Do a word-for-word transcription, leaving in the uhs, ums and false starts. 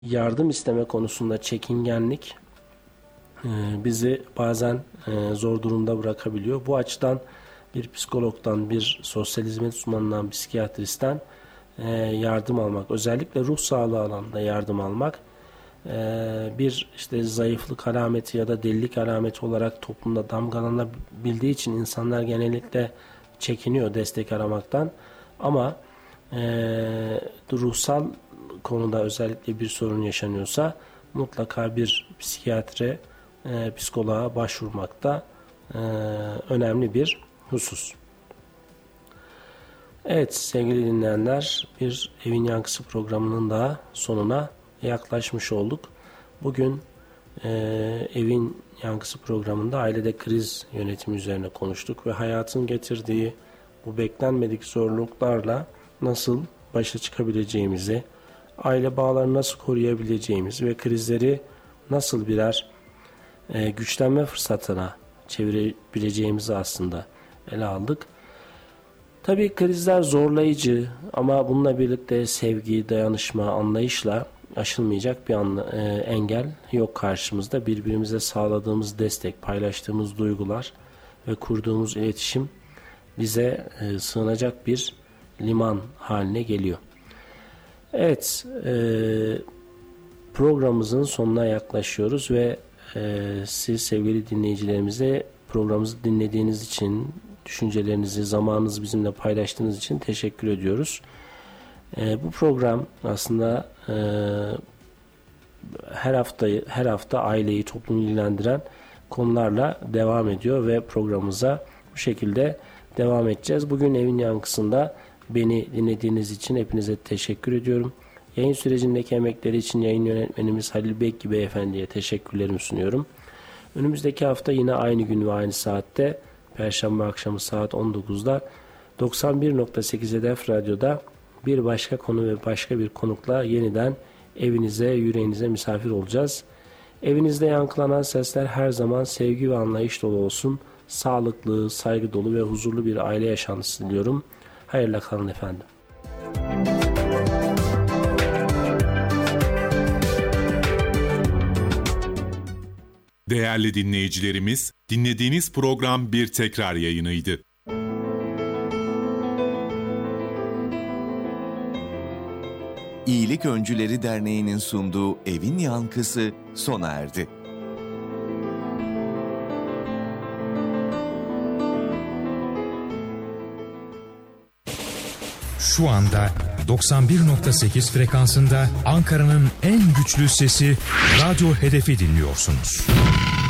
yardım isteme konusunda çekingenlik e, bizi bazen e, zor durumda bırakabiliyor. Bu açıdan bir psikologdan, bir sosyal hizmet uzmanından, psikiyatristten e, yardım almak, özellikle ruh sağlığı alanında yardım almak e, bir işte zayıflık alameti ya da delilik alameti olarak toplumda damgalanabildiği için insanlar genellikle çekiniyor destek aramaktan. Ama e, ruhsal konuda özellikle bir sorun yaşanıyorsa mutlaka bir psikiyatre, e, psikoloğa başvurmak da e, önemli bir husus. Evet sevgili dinleyenler, bir Evin Yankısı programının daha sonuna yaklaşmış olduk. Bugün e, Evin Yankısı programında ailede kriz yönetimi üzerine konuştuk ve hayatın getirdiği bu beklenmedik zorluklarla nasıl başa çıkabileceğimizi, aile bağlarını nasıl koruyabileceğimiz ve krizleri nasıl birer e, güçlenme fırsatına çevirebileceğimizi aslında ele aldık. Tabii krizler zorlayıcı ama bununla birlikte sevgi, dayanışma, anlayışla aşılmayacak bir anla, e, engel yok karşımızda. Birbirimize sağladığımız destek, paylaştığımız duygular ve kurduğumuz iletişim bize e, sığınacak bir liman haline geliyor. Evet, e, programımızın sonuna yaklaşıyoruz ve e, siz sevgili dinleyicilerimize programımızı dinlediğiniz için, düşüncelerinizi, zamanınızı bizimle paylaştığınız için teşekkür ediyoruz. E, bu program aslında e, her hafta her hafta aileyi, toplumu ilgilendiren konularla devam ediyor ve programımıza bu şekilde devam edeceğiz. Bugün Evin Yankısı'nda beni dinlediğiniz için hepinize teşekkür ediyorum. Yayın sürecindeki emekleri için yayın yönetmenimiz Halil Bekki Beyefendi'ye teşekkürlerimi sunuyorum. Önümüzdeki hafta yine aynı gün ve aynı saatte Perşembe akşamı saat on dokuzda doksan bir nokta sekiz Hedef Radyo'da bir başka konu ve başka bir konukla yeniden evinize, yüreğinize misafir olacağız. Evinizde yankılanan sesler her zaman sevgi ve anlayış dolu olsun. Sağlıklı, saygı dolu ve huzurlu bir aile yaşantısı diliyorum. Hayırlı kalın efendim. Değerli dinleyicilerimiz, dinlediğiniz program bir tekrar yayınıydı. İyilik Öncüleri Derneği'nin sunduğu Evin Yankısı sona erdi. Şu anda doksan bir nokta sekiz frekansında Ankara'nın en güçlü sesi Radyo Hedef'i dinliyorsunuz.